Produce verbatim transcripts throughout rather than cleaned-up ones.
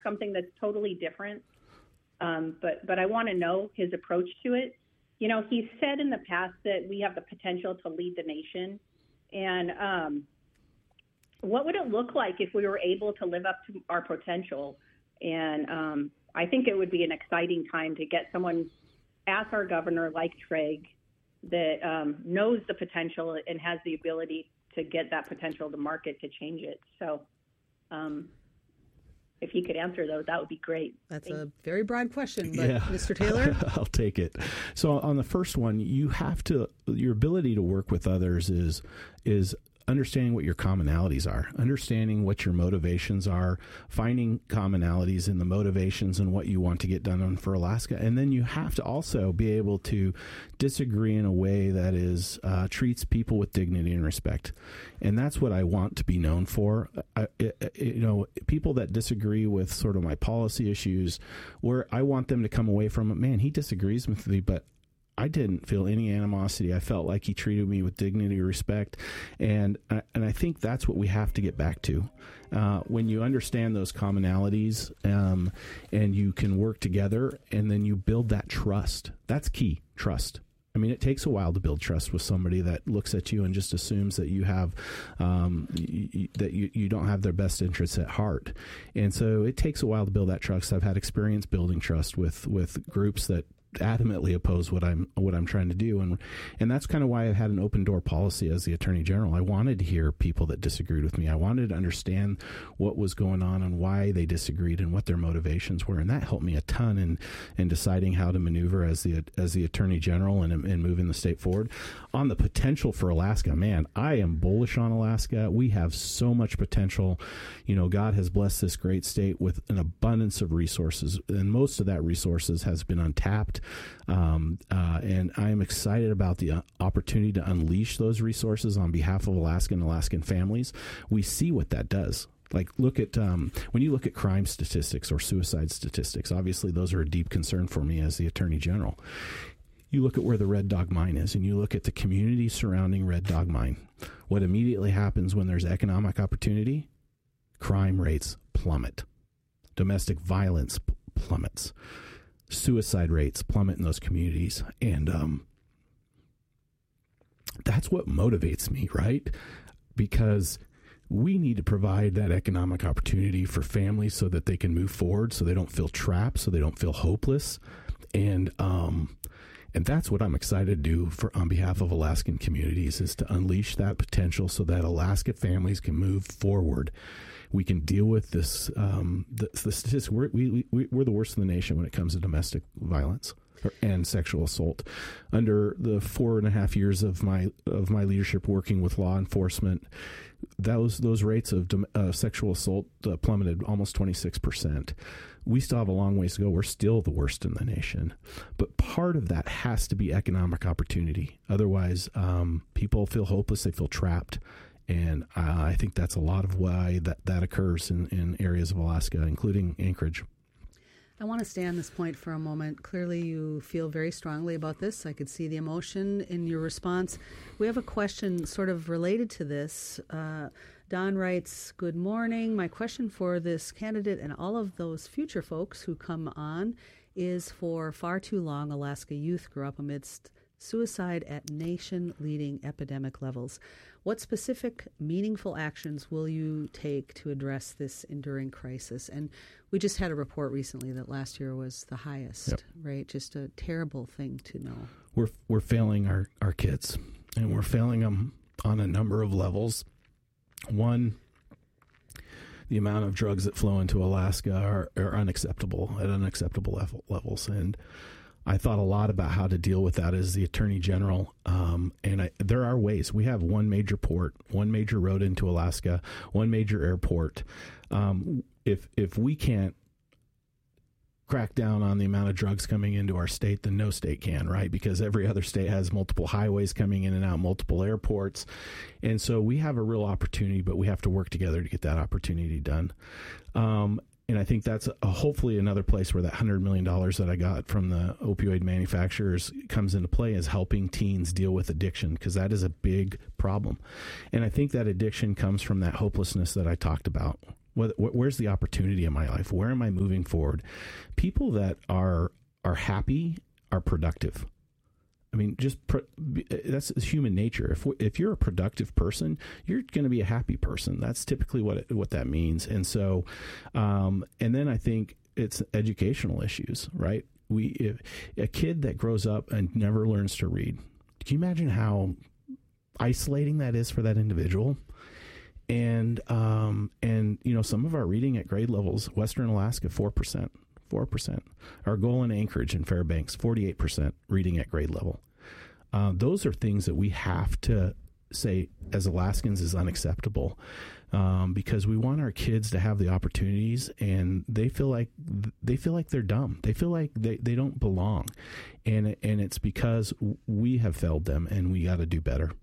something that's totally different. Um, but, but I want to know his approach to it. You know, he's said in the past that we have the potential to lead the nation. And um, what would it look like if we were able to live up to our potential? And um, I think it would be an exciting time to get someone as our governor like Treg that um, knows the potential and has the ability to get that potential to market to change it. So um, if he could answer those, that would be great. That's Thanks. a very broad question, but yeah. Mister Taylor? I'll take it. So on the first one, you have to, your ability to work with others is, is understanding what your commonalities are, understanding what your motivations are, finding commonalities in the motivations and what you want to get done on for Alaska. And then you have to also be able to disagree in a way that is uh, treats people with dignity and respect. And that's what I want to be known for. I, it, you know, people that disagree with sort of my policy issues, where I want them to come away from it, man, he disagrees with me, but I didn't feel any animosity. I felt like he treated me with dignity and respect. And, and I think that's what we have to get back to. Uh, when you understand those commonalities um, and you can work together and then you build that trust, that's key, trust. I mean, it takes a while to build trust with somebody that looks at you and just assumes that you have, um, y- that you, you don't have their best interests at heart. And so it takes a while to build that trust. I've had experience building trust with, with groups that adamantly oppose what I'm what I'm trying to do, and and that's kind of why I had an open door policy as the Attorney General. I wanted to hear people that disagreed with me. I wanted to understand what was going on and why they disagreed and what their motivations were, and that helped me a ton in in deciding how to maneuver as the as the Attorney General and and moving the state forward. On the potential for Alaska, man, I am bullish on Alaska. We have so much potential. You know, God has blessed this great state with an abundance of resources, and most of that resources has been untapped. Um, uh, and I am excited about the uh, opportunity to unleash those resources on behalf of Alaska and Alaskan families. We see what that does. Like, look at, um, when you look at crime statistics or suicide statistics, obviously those are a deep concern for me as the Attorney General. You look at where the Red Dog Mine is, and you look at the community surrounding Red Dog Mine. What immediately happens when there's economic opportunity? Crime rates plummet. Domestic violence p- plummets. Suicide rates plummet in those communities. And um, that's what motivates me, right? Because we need to provide that economic opportunity for families so that they can move forward, so they don't feel trapped, so they don't feel hopeless. And um, and that's what I'm excited to do for on behalf of Alaskan communities, is to unleash that potential so that Alaska families can move forward. We can deal with this. Um, the, the statistics. We're, we, we, we're the worst in the nation when it comes to domestic violence and sexual assault. Under the four and a half years of my of my leadership working with law enforcement, those those rates of uh, sexual assault uh, plummeted almost twenty-six percent. We still have a long ways to go. We're still the worst in the nation. But part of that has to be economic opportunity. Otherwise, um, people feel hopeless. They feel trapped. And uh, I think that's a lot of why that, that occurs in, in areas of Alaska, including Anchorage. I want to stay on this point for a moment. Clearly, you feel very strongly about this. I could see the emotion in your response. We have a question sort of related to this. Uh, Don writes, good morning. My question for this candidate and all of those future folks who come on is, for far too long, Alaska youth grew up amidst suicide at nation-leading epidemic levels. What specific, meaningful actions will you take to address this enduring crisis? And we just had a report recently that last year was the highest, yep. right? Just a terrible thing to know. We're we're failing our, our kids, and we're failing them on a number of levels. One, the amount of drugs that flow into Alaska are, are unacceptable at unacceptable level, levels, and I thought a lot about how to deal with that as the Attorney General, um, and I, there are ways. We have one major port, one major road into Alaska, one major airport. Um, if if we can't crack down on the amount of drugs coming into our state, then no state can, right? Because every other state has multiple highways coming in and out, multiple airports. And so we have a real opportunity, but we have to work together to get that opportunity done. Um, And I think that's a, hopefully another place where that one hundred million dollars that I got from the opioid manufacturers comes into play, is helping teens deal with addiction, because that is a big problem. And I think that addiction comes from that hopelessness that I talked about. What, where's the opportunity in my life? Where am I moving forward? People that are are happy are productive. I mean, just pro, that's human nature. If if you're a productive person, you're going to be a happy person. That's typically what it, what that means. And so, um, and then I think it's educational issues, right? We if, a kid that grows up and never learns to read. Can you imagine how isolating that is for that individual? And, um, and, you know, some of our reading at grade levels, Western Alaska, four percent, four percent. Our goal in Anchorage and Fairbanks, forty-eight percent reading at grade level. Uh, those are things that we have to say as Alaskans is unacceptable, um, because we want our kids to have the opportunities, and they feel like, they feel like they're dumb. They feel like they, they don't belong. And, and it's because we have failed them, and we got to do better.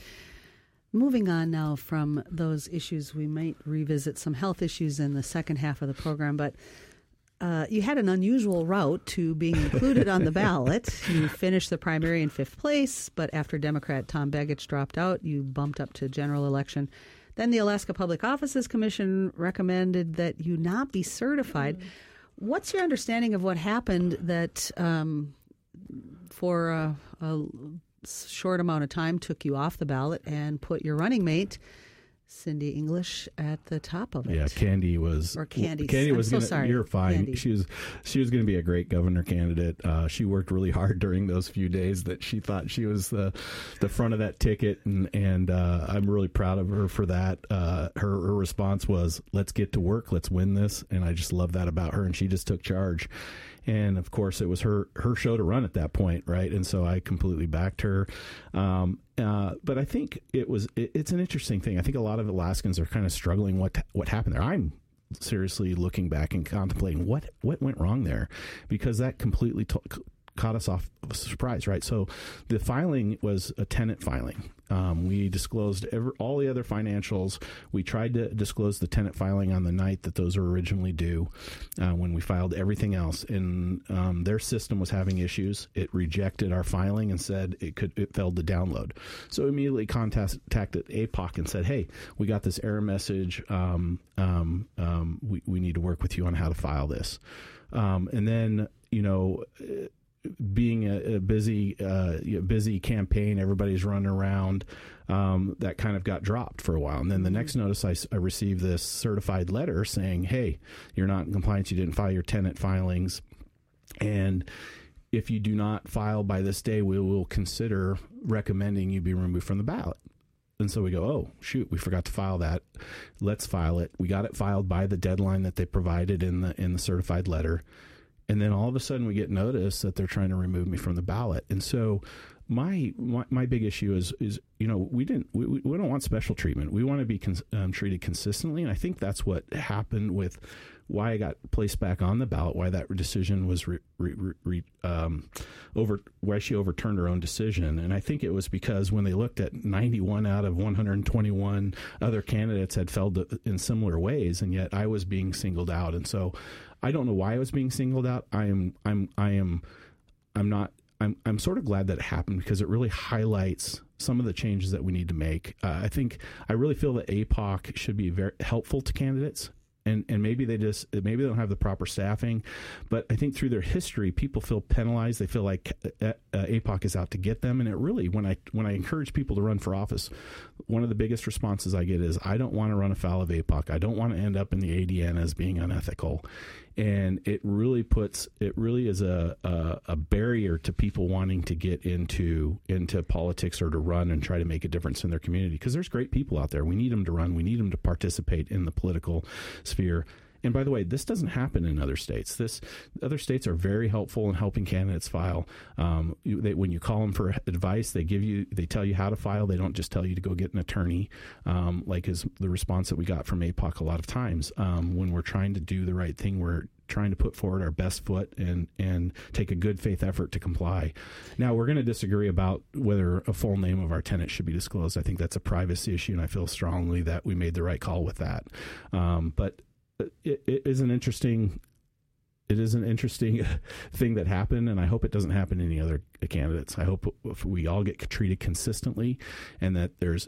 Moving on now from those issues, we might revisit some health issues in the second half of the program, but uh, you had an unusual route to being included on the ballot. You finished the primary in fifth place, but after Democrat Tom Begich dropped out, you bumped up to general election. Then the Alaska Public Offices Commission recommended that you not be certified. Mm-hmm. What's your understanding of what happened that um, for a, a short amount of time took you off the ballot and put your running mate, Cindy English, at the top of it? Yeah, Candy was. Or Candy. Candy was I'm gonna, so sorry. You're fine. Candy. She was. She was going to be a great governor candidate. Uh, she worked really hard during those few days that she thought she was the, the front of that ticket, and and uh, I'm really proud of her for that. Uh, her her response was, "Let's get to work. Let's win this," and I just love that about her. And she just took charge. And of course, it was her, her show to run at that point, right? And so I completely backed her. Um, uh, but I think it was it, it's an interesting thing. I think a lot of Alaskans are kind of struggling what what happened there. I'm seriously looking back and contemplating what what went wrong there, because that completely t- caught us off of a surprise, right? So the filing was a tenant filing. Um, we disclosed every, all the other financials. We tried to disclose the tenant filing on the night that those were originally due, uh, when we filed everything else. And um, their system was having issues. It rejected our filing and said it could it failed to download. So immediately contacted A P O C and said, "Hey, we got this error message. Um, um, um, we we need to work with you on how to file this." Um, and then you know. Being a, a busy, uh, busy campaign, everybody's running around. Um, that kind of got dropped for a while, and then the next notice I, I received this certified letter saying, "Hey, you're not in compliance. You didn't file your tenant filings, and if you do not file by this day, we will consider recommending you be removed from the ballot." And so we go, "Oh, shoot, we forgot to file that. Let's file it." We got it filed by the deadline that they provided in the in the certified letter. And then all of a sudden we get notice that they're trying to remove me from the ballot. And so my my, my big issue is, is, you know, we didn't we, we don't want special treatment. We want to be cons- um, treated consistently. And I think that's what happened with why I got placed back on the ballot, why that decision was re, re, re, um, over, why she overturned her own decision. And I think it was because when they looked at ninety-one out of one hundred twenty-one other candidates had failed in similar ways, and yet I was being singled out. And so I don't know why I was being singled out. I am, I'm, I am, I'm not, I'm, I'm sort of glad that it happened, because it really highlights some of the changes that we need to make. Uh, I think, I really feel that A P O C should be very helpful to candidates. And and maybe they just maybe they don't have the proper staffing, but I think through their history, people feel penalized. They feel like uh, A P O C is out to get them. And it really, when I when I encourage people to run for office, one of the biggest responses I get is, "I don't want to run afoul of A P O C. I don't want to end up in the A D N as being unethical." And it really puts it really is a, a a barrier to people wanting to get into into politics or to run and try to make a difference in their community, because there's great people out there. We need them to run. We need them to participate in the political sphere. And by the way, this doesn't happen in other states. This other states are very helpful in helping candidates file. Um, you, they, when you call them for advice, they give you, they tell you how to file. They don't just tell you to go get an attorney, um, like is the response that we got from A P O C a lot of times. Um, when we're trying to do the right thing, we're trying to put forward our best foot and and take a good faith effort to comply. Now, we're going to disagree about whether a full name of our tenant should be disclosed. I think that's a privacy issue, and I feel strongly that we made the right call with that. Um, but It, it is an interesting, it is an interesting thing that happened, and I hope it doesn't happen to any other candidates. I hope we all get treated consistently, and that there's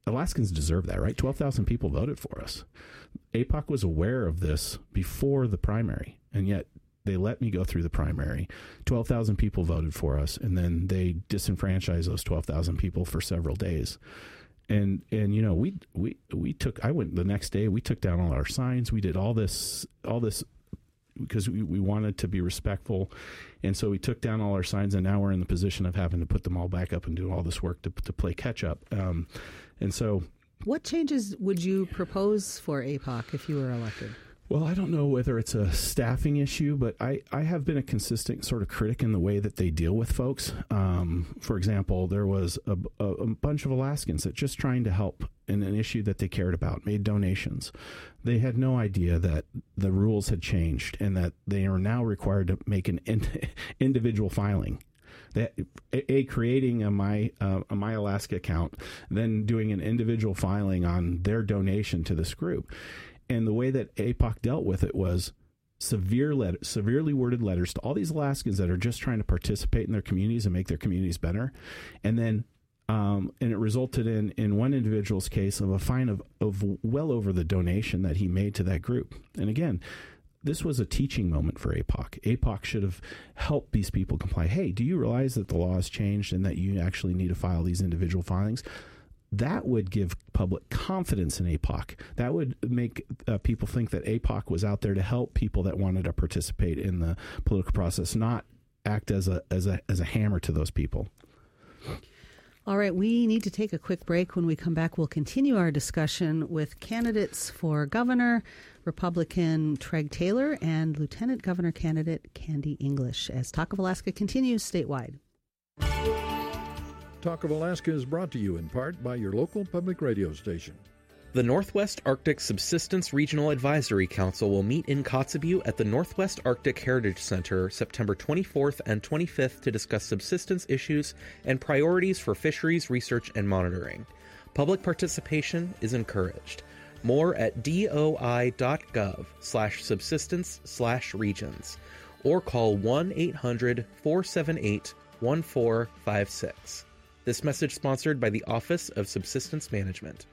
Alaskans deserve that, right? twelve thousand people voted for us. A P O C was aware of this before the primary, and yet they let me go through the primary. twelve thousand people voted for us, and then they disenfranchised those twelve thousand people for several days. And, and you know, we, we, we took, I went the next day, we took down all our signs. We did all this, all this because we, we wanted to be respectful. And so we took down all our signs, and now we're in the position of having to put them all back up and do all this work to, to play catch up. Um, and so. What changes would you propose for A P O C if you were elected? Well, I don't know whether it's a staffing issue, but I, I have been a consistent sort of critic in the way that they deal with folks. Um, for example, there was a, a, a bunch of Alaskans that just trying to help in an issue that they cared about, made donations. They had no idea that the rules had changed and that they are now required to make an in, individual filing. That a, a creating a my uh, a My Alaska account, then doing an individual filing on their donation to this group. And the way that A P O C dealt with it was severe letter, severely worded letters to all these Alaskans that are just trying to participate in their communities and make their communities better. And then, um, and it resulted in, in one individual's case of a fine of, of well over the donation that he made to that group. And again, this was a teaching moment for A P O C. A P O C should have helped these people comply. Hey, do you realize that the law has changed and that you actually need to file these individual filings? That would give public confidence in A P O C. That would make uh, people think that A P O C was out there to help people that wanted to participate in the political process, not act as a as a as a hammer to those people. All right, we need to take a quick break. When we come back, we'll continue our discussion with candidates for governor, Republican Treg Taylor, and Lieutenant Governor candidate Candy English, as Talk of Alaska continues statewide. Talk of Alaska is brought to you in part by your local public radio station. The Northwest Arctic Subsistence Regional Advisory Council will meet in Kotzebue at the Northwest Arctic Heritage Center September twenty-fourth and twenty-fifth to discuss subsistence issues and priorities for fisheries research and monitoring. Public participation is encouraged. More at doi.gov slash subsistence slash regions or call one eight hundred four seven eight one four five six. This message sponsored by the Office of Subsistence Management.